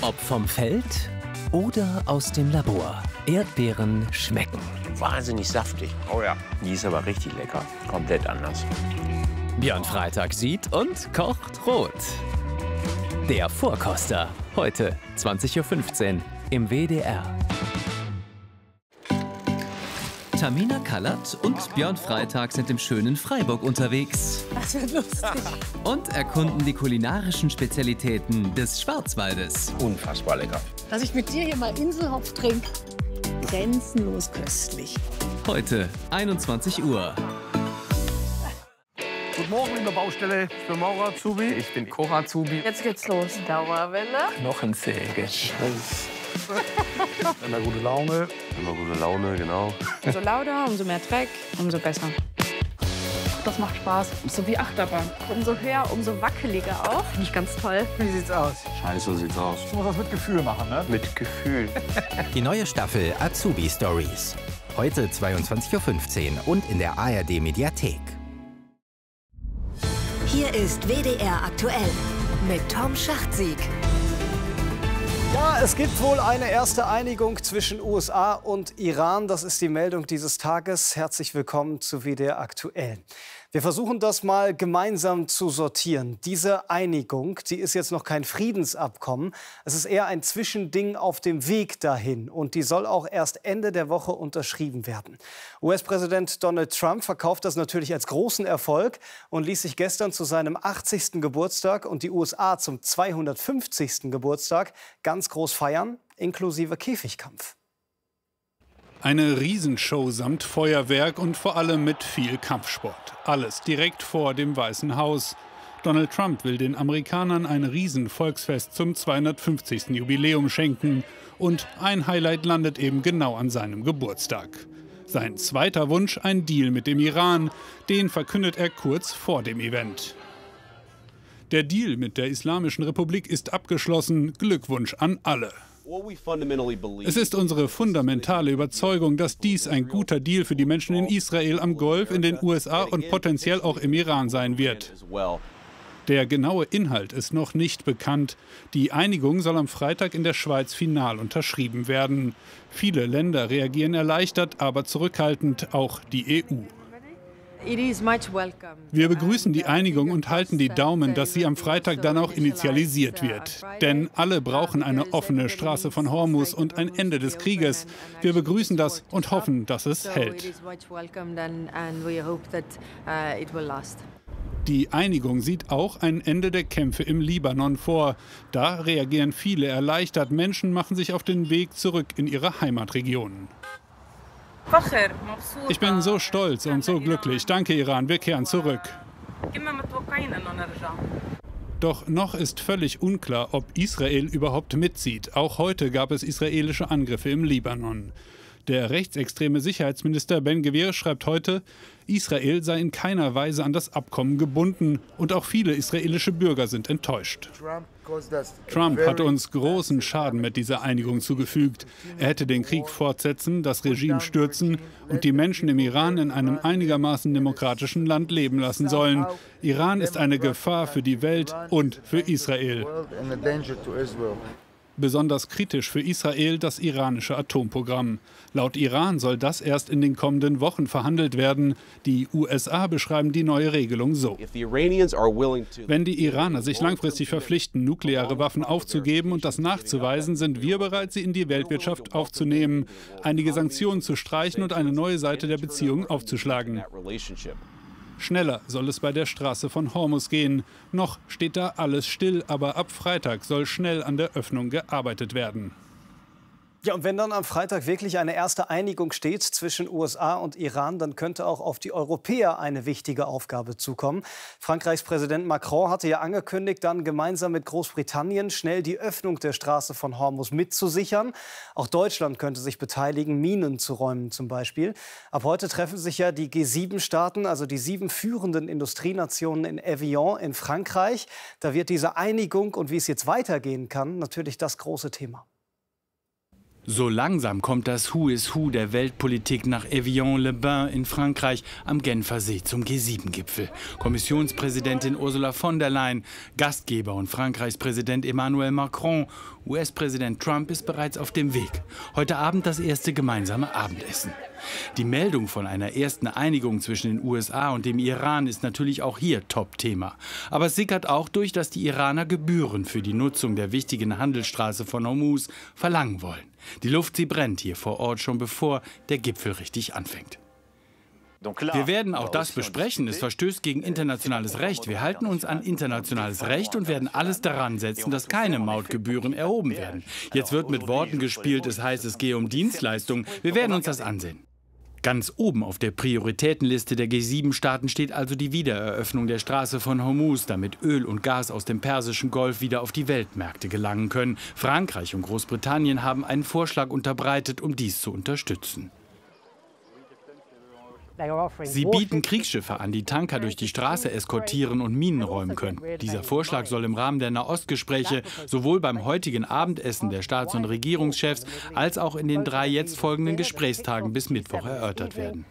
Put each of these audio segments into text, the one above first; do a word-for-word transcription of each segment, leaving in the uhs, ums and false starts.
Ob vom Feld oder aus dem Labor. Erdbeeren schmecken. Wahnsinnig saftig. Oh ja. Die ist aber richtig lecker. Komplett anders. Björn Freitag sieht und kocht rot. Der Vorkoster. Heute zwanzig Uhr fünfzehn im W D R. Tamina Kallert und Björn Freitag sind im schönen Freiburg unterwegs. Das wird lustig. Und erkunden die kulinarischen Spezialitäten des Schwarzwaldes. Unfassbar lecker. Dass ich mit dir hier mal Inselhopf trinke. Grenzenlos köstlich. Heute einundzwanzig Uhr. Guten Morgen in der Baustelle. Ich bin Maurer Azubi. Ich bin Koch Azubi. Jetzt geht's los. Dauerwelle. Knochensäge. Immer gute Laune. Immer gute Laune, genau. Umso lauter, umso mehr Dreck, umso besser. Das macht Spaß. So wie Achterbahn. Umso höher, umso wackeliger auch. Finde ich ganz toll. Wie sieht's aus? Scheiße, so sieht's aus. Du musst das mit Gefühl machen, ne? Mit Gefühl. Die neue Staffel Azubi Stories. Heute zweiundzwanzig Uhr fünfzehn und in der A R D-Mediathek. Hier ist W D R aktuell mit Tom Schachtsieg. Ja, es gibt wohl eine erste Einigung zwischen U S A und Iran. Das ist die Meldung dieses Tages. Herzlich willkommen zu W D R aktuell. Wir versuchen das mal gemeinsam zu sortieren. Diese Einigung, die ist jetzt noch kein Friedensabkommen. Es ist eher ein Zwischending auf dem Weg dahin. Und die soll auch erst Ende der Woche unterschrieben werden. U S-Präsident Donald Trump verkauft das natürlich als großen Erfolg und ließ sich gestern zu seinem achtzigsten Geburtstag und die U S A zum zweihundertfünfzigsten Geburtstag ganz groß feiern, inklusive Käfigkampf. Eine Riesenshow samt Feuerwerk und vor allem mit viel Kampfsport. Alles direkt vor dem Weißen Haus. Donald Trump will den Amerikanern ein Riesenvolksfest zum zweihundertfünfzigsten Jubiläum schenken. Und ein Highlight landet eben genau an seinem Geburtstag. Sein zweiter Wunsch, ein Deal mit dem Iran. Den verkündet er kurz vor dem Event. Der Deal mit der Islamischen Republik ist abgeschlossen. Glückwunsch an alle. Es ist unsere fundamentale Überzeugung, dass dies ein guter Deal für die Menschen in Israel, am Golf, in den U S A und potenziell auch im Iran sein wird. Der genaue Inhalt ist noch nicht bekannt. Die Einigung soll am Freitag in der Schweiz final unterschrieben werden. Viele Länder reagieren erleichtert, aber zurückhaltend, auch die E U. Wir begrüßen die Einigung und halten die Daumen, dass sie am Freitag dann auch initialisiert wird. Denn alle brauchen eine offene Straße von Hormuz und ein Ende des Krieges. Wir begrüßen das und hoffen, dass es hält. Die Einigung sieht auch ein Ende der Kämpfe im Libanon vor. Da reagieren viele erleichtert. Menschen machen sich auf den Weg zurück in ihre Heimatregionen. Ich bin so stolz und so glücklich. Danke, Iran, wir kehren zurück. Doch noch ist völlig unklar, ob Israel überhaupt mitzieht. Auch heute gab es israelische Angriffe im Libanon. Der rechtsextreme Sicherheitsminister Ben-Gvir schreibt heute, Israel sei in keiner Weise an das Abkommen gebunden und auch viele israelische Bürger sind enttäuscht. Trump hat uns großen Schaden mit dieser Einigung zugefügt. Er hätte den Krieg fortsetzen, das Regime stürzen und die Menschen im Iran in einem einigermaßen demokratischen Land leben lassen sollen. Iran ist eine Gefahr für die Welt und für Israel. Besonders kritisch für Israel das iranische Atomprogramm. Laut Iran soll das erst in den kommenden Wochen verhandelt werden. Die U S A beschreiben die neue Regelung so. Wenn die Iraner sich langfristig verpflichten, nukleare Waffen aufzugeben und das nachzuweisen, sind wir bereit, sie in die Weltwirtschaft aufzunehmen, einige Sanktionen zu streichen und eine neue Seite der Beziehung aufzuschlagen. Schneller soll es bei der Straße von Hormuz gehen. Noch steht da alles still, aber ab Freitag soll schnell an der Öffnung gearbeitet werden. Ja, und wenn dann am Freitag wirklich eine erste Einigung steht zwischen U S A und Iran, dann könnte auch auf die Europäer eine wichtige Aufgabe zukommen. Frankreichs Präsident Macron hatte ja angekündigt, dann gemeinsam mit Großbritannien schnell die Öffnung der Straße von Hormuz mitzusichern. Auch Deutschland könnte sich beteiligen, Minen zu räumen zum Beispiel. Ab heute treffen sich ja die G sieben Staaten, also die sieben führenden Industrienationen in Evian in Frankreich. Da wird diese Einigung und wie es jetzt weitergehen kann, natürlich das große Thema. So langsam kommt das Who is Who der Weltpolitik nach Evian-les-Bains in Frankreich am Genfer See zum G sieben Gipfel. Kommissionspräsidentin Ursula von der Leyen, Gastgeber und Frankreichs Präsident Emmanuel Macron, U S-Präsident Trump ist bereits auf dem Weg. Heute Abend das erste gemeinsame Abendessen. Die Meldung von einer ersten Einigung zwischen den U S A und dem Iran ist natürlich auch hier Top-Thema. Aber es sickert auch durch, dass die Iraner Gebühren für die Nutzung der wichtigen Handelsstraße von Hormuz verlangen wollen. Die Luft, sie brennt hier vor Ort schon bevor der Gipfel richtig anfängt. Wir werden auch das besprechen. Es verstößt gegen internationales Recht. Wir halten uns an internationales Recht und werden alles daran setzen, dass keine Mautgebühren erhoben werden. Jetzt wird mit Worten gespielt, es heißt, es gehe um Dienstleistungen. Wir werden uns das ansehen. Ganz oben auf der Prioritätenliste der G sieben Staaten steht also die Wiedereröffnung der Straße von Hormuz, damit Öl und Gas aus dem Persischen Golf wieder auf die Weltmärkte gelangen können. Frankreich und Großbritannien haben einen Vorschlag unterbreitet, um dies zu unterstützen. Sie bieten Kriegsschiffe an, die Tanker durch die Straße eskortieren und Minen räumen können. Dieser Vorschlag soll im Rahmen der Nahostgespräche sowohl beim heutigen Abendessen der Staats- und Regierungschefs als auch in den drei jetzt folgenden Gesprächstagen bis Mittwoch erörtert werden.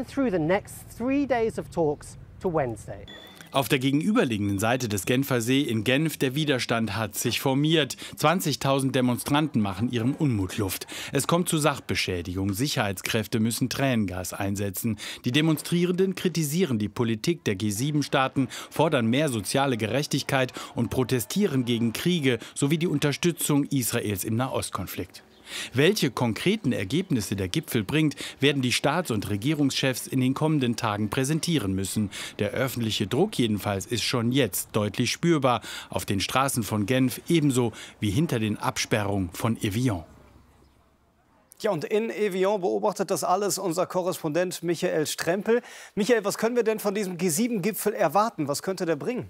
Auf der gegenüberliegenden Seite des Genfer See in Genf, der Widerstand hat sich formiert. zwanzigtausend Demonstranten machen ihrem Unmut Luft. Es kommt zu Sachbeschädigung. Sicherheitskräfte müssen Tränengas einsetzen. Die Demonstrierenden kritisieren die Politik der G sieben Staaten, fordern mehr soziale Gerechtigkeit und protestieren gegen Kriege sowie die Unterstützung Israels im Nahostkonflikt. Welche konkreten Ergebnisse der Gipfel bringt, werden die Staats- und Regierungschefs in den kommenden Tagen präsentieren müssen. Der öffentliche Druck jedenfalls ist schon jetzt deutlich spürbar auf den Straßen von Genf, ebenso wie hinter den Absperrungen von Evian. Ja, und in Evian beobachtet das alles unser Korrespondent Michael Strempel. Michael, was können wir denn von diesem G sieben Gipfel erwarten? Was könnte der bringen?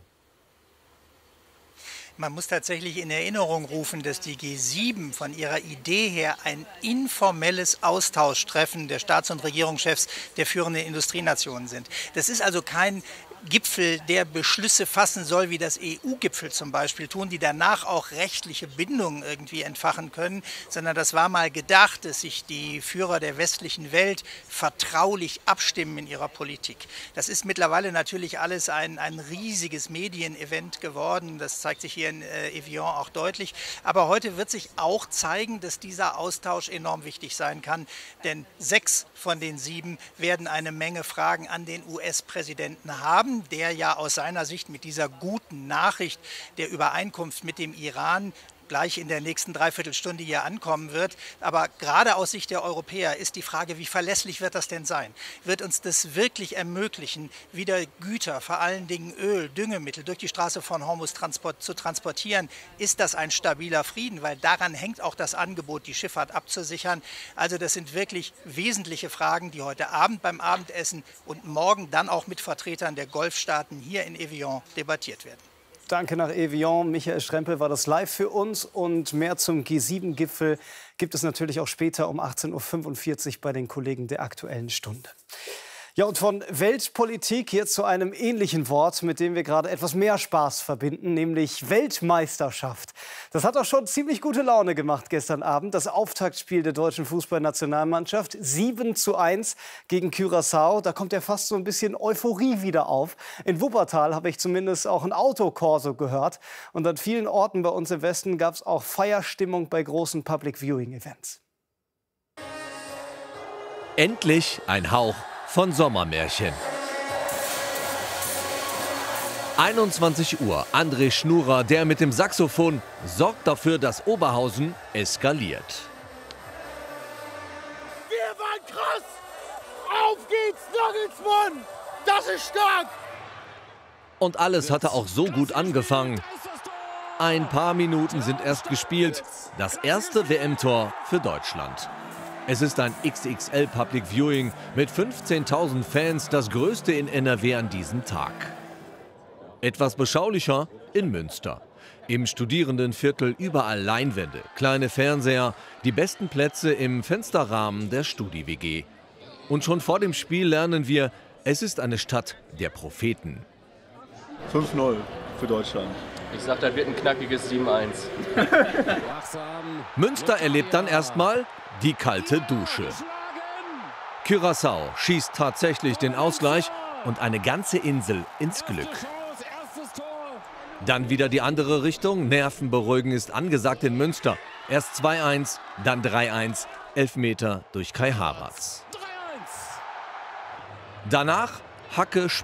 Man muss tatsächlich in Erinnerung rufen, dass die G sieben von ihrer Idee her ein informelles Austauschtreffen der Staats- und Regierungschefs der führenden Industrienationen sind. Das ist also kein Gipfel, der Beschlüsse fassen soll, wie das E U-Gipfel zum Beispiel tun, die danach auch rechtliche Bindungen irgendwie entfachen können, sondern das war mal gedacht, dass sich die Führer der westlichen Welt vertraulich abstimmen in ihrer Politik. Das ist mittlerweile natürlich alles ein, ein riesiges Medienevent geworden, das zeigt sich hier in äh, Evian auch deutlich, aber heute wird sich auch zeigen, dass dieser Austausch enorm wichtig sein kann, denn sechs von den sieben werden eine Menge Fragen an den U S-Präsidenten haben, der ja aus seiner Sicht mit dieser guten Nachricht der Übereinkunft mit dem Iran gleich in der nächsten Dreiviertelstunde hier ankommen wird. Aber gerade aus Sicht der Europäer ist die Frage, wie verlässlich wird das denn sein? Wird uns das wirklich ermöglichen, wieder Güter, vor allen Dingen Öl, Düngemittel durch die Straße von Hormuz transport, zu transportieren? Ist das ein stabiler Frieden? Weil daran hängt auch das Angebot, die Schifffahrt abzusichern. Also das sind wirklich wesentliche Fragen, die heute Abend beim Abendessen und morgen dann auch mit Vertretern der Golfstaaten hier in Evian debattiert werden. Danke nach Evian. Michael Strempel war das live für uns. Und mehr zum G sieben Gipfel gibt es natürlich auch später um achtzehn Uhr fünfundvierzig bei den Kollegen der Aktuellen Stunde. Ja, und von Weltpolitik jetzt zu einem ähnlichen Wort, mit dem wir gerade etwas mehr Spaß verbinden, nämlich Weltmeisterschaft. Das hat auch schon ziemlich gute Laune gemacht gestern Abend. Das Auftaktspiel der deutschen Fußballnationalmannschaft sieben zu eins gegen Curaçao. Da kommt ja fast so ein bisschen Euphorie wieder auf. In Wuppertal habe ich zumindest auch ein Autokorso gehört. Und an vielen Orten bei uns im Westen gab es auch Feierstimmung bei großen Public-Viewing-Events. Endlich ein Hauch von Sommermärchen. einundzwanzig Uhr, André Schnurer, der mit dem Saxophon, sorgt dafür, dass Oberhausen eskaliert. Wir waren krass! Auf geht's, Nagelsmann! Das ist stark! Und alles hatte auch so gut angefangen. Ein paar Minuten sind erst gespielt. Das erste W M-Tor für Deutschland. Es ist ein X X L Public Viewing mit fünfzehntausend Fans, das größte in N R W an diesem Tag. Etwas beschaulicher in Münster. Im Studierendenviertel überall Leinwände, kleine Fernseher, die besten Plätze im Fensterrahmen der Studi-W G. Und schon vor dem Spiel lernen wir, es ist eine Stadt der Propheten. fünf null für Deutschland. Ich sag, da wird ein knackiges sieben eins. Münster erlebt dann erstmal die kalte Dusche. Curaçao schießt tatsächlich den Ausgleich und eine ganze Insel ins Glück. Dann wieder die andere Richtung. Nervenberuhigen ist angesagt in Münster. Erst zwei eins, dann drei eins. Elfmeter durch Kai Havertz. Danach Hacke,